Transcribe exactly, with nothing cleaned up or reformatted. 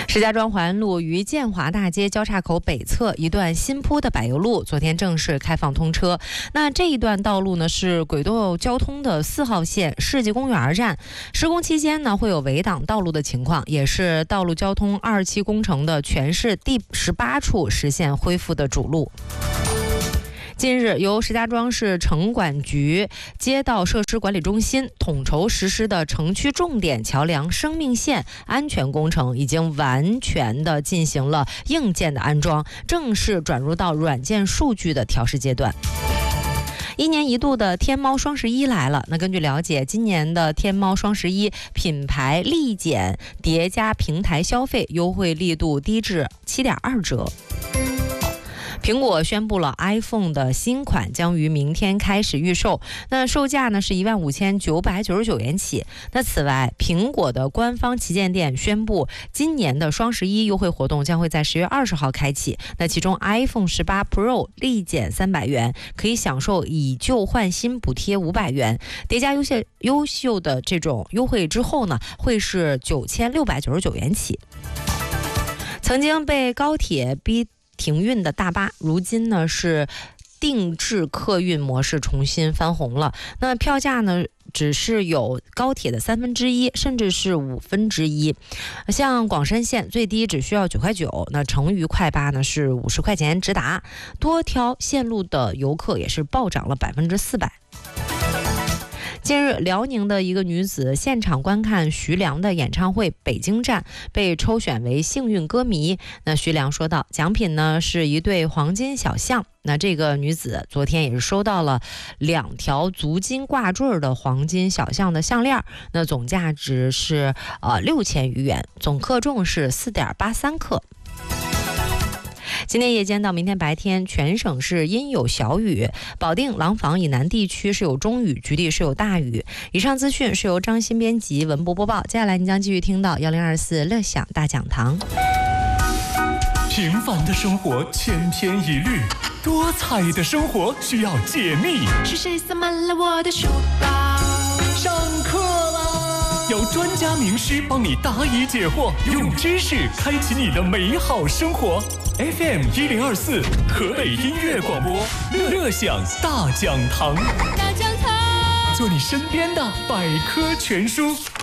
石家庄淮安路与建华大街交叉口北侧一段新铺的柏油路，昨天正式开放通车。那这一段道路呢是轨道交通的四号线世纪公园站，施工期间呢会有围挡道路的情况，也是道路交通二期工程的全市第十八处实现恢复的主路。近日，由石家庄市城管局街道设施管理中心统筹实施的城区重点桥梁生命线安全工程，已经完全的进行了硬件的安装，正式转入到软件数据的调试阶段。一年一度的天猫双十一来了。那根据了解，今年的天猫双十一品牌立减叠加平台消费优惠力度低至 七点二折。苹果宣布了 iPhone 的新款将于明天开始预售，那售价呢是一万五千九百九十九元起。那此外，苹果的官方旗舰店宣布，今年的双十一优惠活动将会在十月二十号开启。那其中 iPhone 十八 Pro 立减三百元，可以享受以旧换新补贴五百元，叠加优秀优秀的这种优惠之后呢，会是九千六百九十九元起。曾经被高铁逼停运的大巴，如今呢是定制客运模式重新翻红了。那票价呢只是有高铁的三分之一，甚至是五分之一。像广深线最低只需要九块九，那成渝快巴呢是五十块钱直达。多条线路的游客也是暴涨了百分之四百。近日，辽宁的一个女子现场观看徐良的演唱会北京站，被抽选为幸运歌迷。那徐良说道，奖品呢是一对黄金小象。那这个女子昨天也是收到了两条足金挂坠的黄金小象的项链，那总价值是呃六千余元，总克重是四点八三克。今天夜间到明天白天，全省是阴有小雨，保定、廊坊以南地区是有中雨，局地是有大雨。以上资讯是由张鑫编辑，文博播报。接下来您将继续听到幺零二四乐享大讲堂。 平凡的生活千篇一律，多彩的生活需要解密。 是谁塞满了我的书包？ 上课啦！有专家名师帮你答疑解惑，用知识开启你的美好生活。F M 一零二四，河北音乐广播，乐享大讲堂。 大讲堂， 做你身边的百科全书。